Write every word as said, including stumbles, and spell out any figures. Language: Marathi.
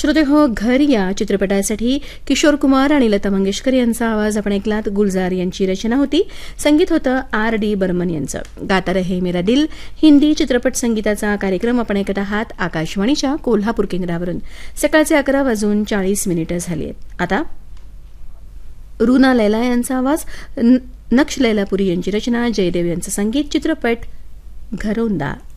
श्रोते हो, घर या चित्रपटासाठी किशोर कुमार आणि लता मंगेशकर यांचा आवाज आपण ऐकलात. गुलजार यांची रचना होती. संगीत होतं आर डी बर्मन यांचं. गाता रहे मेरा दिल हिंदी चित्रपट संगीताचा कार्यक्रम आपण ऐकत आहात आकाशवाणीच्या कोल्हापूर केंद्रावरून. सकाळचे अकरा वाजून चाळीस मिनिटं झाली आहेत. आता रुना लैला यांचा आवाज, नक्ष लैलापुरी यांची रचना, जयदेव यांचं संगीत, चित्रपट घरौंदा.